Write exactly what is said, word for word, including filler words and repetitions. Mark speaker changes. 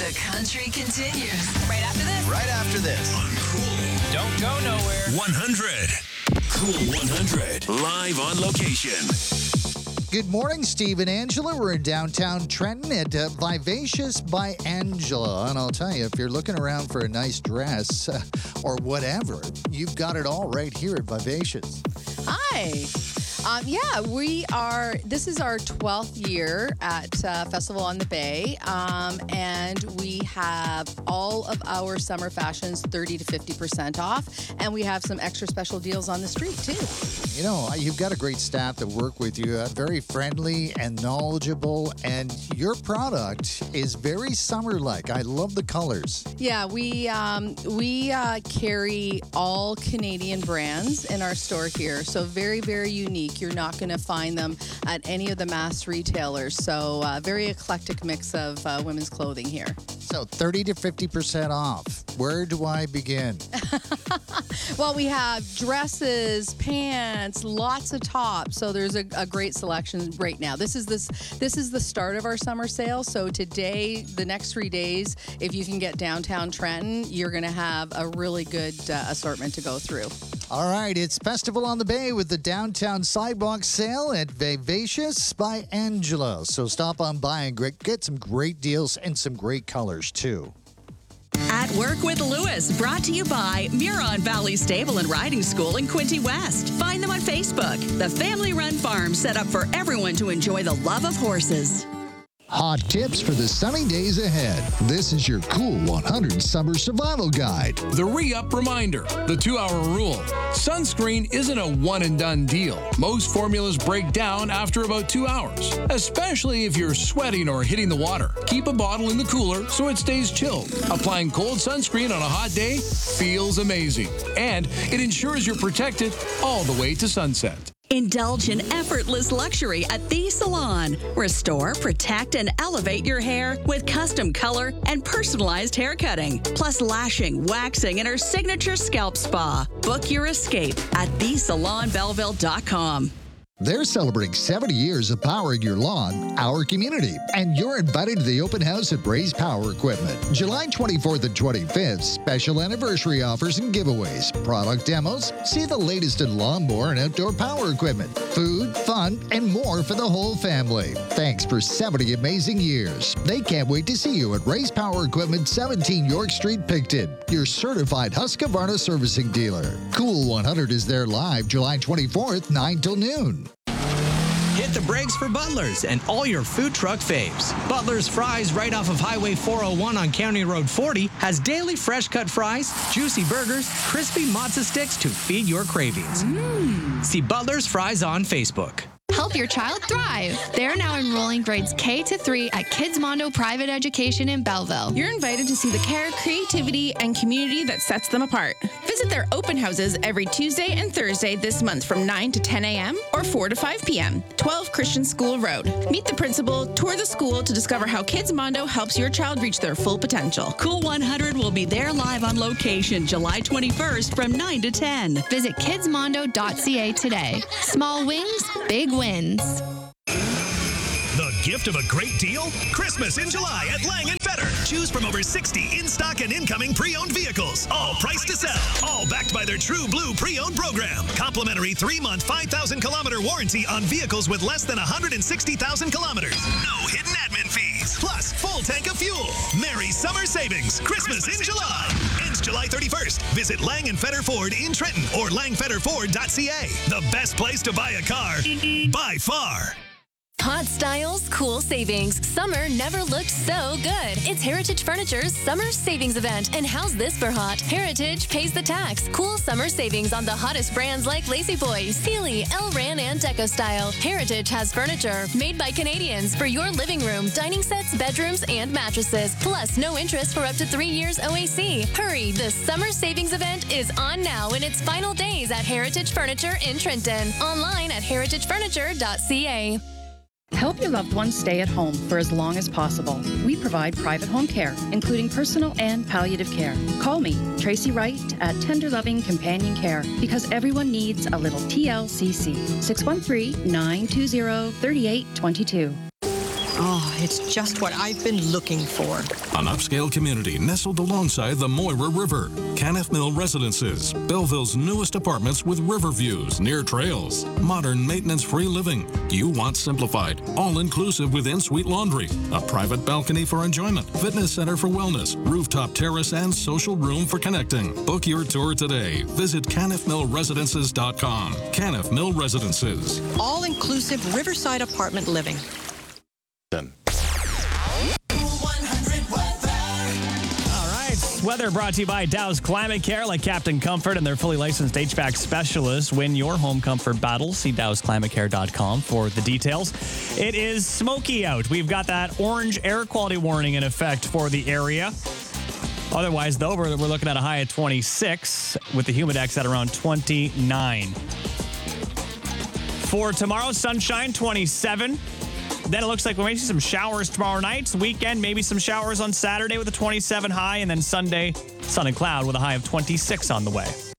Speaker 1: The country continues right after this.
Speaker 2: Right after this.
Speaker 3: On Cool.
Speaker 4: Don't go nowhere.
Speaker 3: one hundred. Cool one hundred. Live on location.
Speaker 5: Good morning, Steve and Angela. We're in downtown Trenton at uh, Vivacious by Angela. And I'll tell you, if you're looking around for a nice dress uh, or whatever, you've got it all right here at Vivacious.
Speaker 6: Hi. Um, yeah, we are, this is our twelfth year at uh, Festival on the Bay, um, and we have all of our summer fashions thirty to fifty percent off, and we have some extra special deals on the street, too.
Speaker 5: You know, you've got a great staff that work with you, uh, very friendly and knowledgeable, and your product is very summer-like. I love the colors.
Speaker 6: Yeah, we um, we uh, carry all Canadian brands in our store here, so very, very unique. You're not going to find them at any of the mass retailers, so uh, very eclectic mix of uh, women's clothing here.
Speaker 5: So thirty to fifty percent off. Where do I begin?
Speaker 6: Well, we have dresses, pants, lots of tops. So there's a, a great selection right now. This is this this is the start of our summer sale. So today, the next three days, if you can get downtown Trenton, you're going to have a really good uh, assortment to go through.
Speaker 5: All right, it's Festival on the Bay with the downtown sidewalk sale at Vivacious by Angela. So stop on by and get some great deals and some great colors, too.
Speaker 7: At Work with Lewis, brought to you by Muron Valley Stable and Riding School in Quinte West. Find them on Facebook. The family-run farm set up for everyone to enjoy the love of horses.
Speaker 5: Hot tips for the sunny days ahead. This is your Cool one hundred Summer Survival Guide.
Speaker 4: The re-up reminder, the two-hour rule. Sunscreen isn't a one-and-done deal. Most formulas break down after about two hours, especially if you're sweating or hitting the water. Keep a bottle in the cooler so it stays chilled. Applying cold sunscreen on a hot day feels amazing, and it ensures you're protected all the way to sunset.
Speaker 7: Indulge in effortless luxury at The Salon. Restore, protect, and elevate your hair with custom color and personalized hair cutting, plus lashing, waxing, and our signature scalp spa. Book your escape at the salon belleville dot com.
Speaker 5: They're celebrating seventy years of powering your lawn, our community, and you're invited to the open house at Braze Power Equipment. July twenty-fourth and twenty-fifth, special anniversary offers and giveaways, product demos, see the latest in lawnmower and outdoor power equipment, food, fun, and more for the whole family. Thanks for seventy amazing years. They can't wait to see you at Braze Power Equipment, seventeen York Street, Picton, your certified Husqvarna servicing dealer. Cool one hundred is there live July twenty-fourth, nine till noon.
Speaker 8: Hit the brakes for Butler's and all your food truck faves. Butler's Fries, right off of Highway four oh one on County Road forty, has daily fresh cut fries, juicy burgers, crispy mozza sticks to feed your cravings. Mm. See Butler's Fries on Facebook.
Speaker 9: Help your child thrive. They're now enrolling grades K to three at Kids Mondo Private Education in Belleville.
Speaker 10: You're invited to see the care, creativity, and community that sets them apart. Visit their open houses every Tuesday and Thursday this month from nine to ten a.m. or four to five p.m. twelve Christian School Road. Meet the principal, tour the school to discover how Kids Mondo helps your child reach their full potential.
Speaker 7: Cool one hundred will be there live on location July twenty-first from nine to ten.
Speaker 9: Visit kids mondo dot c a today. Small wings, big wins.
Speaker 3: The gift of a great deal? Christmas in July at Lang and Fetter. Choose from over sixty in-stock and incoming pre-owned vehicles. All priced to sell. All backed by their True Blue pre-owned program. Complimentary three-month, five thousand kilometer warranty on vehicles with less than one hundred sixty thousand kilometers. No hidden admin fees. Plus, full tank of fuel. Merry summer savings. Christmas, Christmas in, in July. July. Ends July thirty-first. Visit Lang and Fetter Ford in Trenton or lang fetter ford dot c a. The best place to buy a car by far.
Speaker 11: Hot styles, cool savings. Summer never looked so good. It's Heritage Furniture's Summer Savings Event. And how's this for hot? Heritage pays the tax. Cool summer savings on the hottest brands like Lazy Boy, Sealy, Elran, and Deco Style. Heritage has furniture made by Canadians for your living room, dining sets, bedrooms, and mattresses. Plus, no interest for up to three years O A C. Hurry, the Summer Savings Event is on now in its final days at Heritage Furniture in Trenton. Online at heritage furniture dot c a.
Speaker 12: Help your loved ones stay at home for as long as possible. We provide private home care, including personal and palliative care. Call me, Tracy Wright, at Tender Loving Companion Care, because everyone needs a little T L C C. six one three, nine two zero, three eight two two.
Speaker 2: Oh, it's just what I've been looking for.
Speaker 13: An upscale community nestled alongside the Moira River. Caniff Mill Residences, Belleville's newest apartments with river views near trails. Modern maintenance-free living. You want simplified, all-inclusive with in-suite laundry, a private balcony for enjoyment, fitness center for wellness, rooftop terrace, and social room for connecting. Book your tour today. Visit caniff mill residences dot com. Caniff Mill Residences.
Speaker 2: All-inclusive riverside apartment living.
Speaker 14: Weather brought to you by Dow's Climate Care, like Captain Comfort and their fully licensed H V A C specialists. Win your home comfort battle. See dows climate care dot com for the details. It is smoky out. We've got that orange air quality warning in effect for the area. Otherwise, though, we're, we're looking at a high of twenty-six with the humidex at around twenty-nine. For tomorrow, sunshine, twenty-seven. Then it looks like we may see some showers tomorrow night. Weekend, maybe some showers on Saturday with a twenty-seven high. And then Sunday, sun and cloud with a high of twenty-six on the way.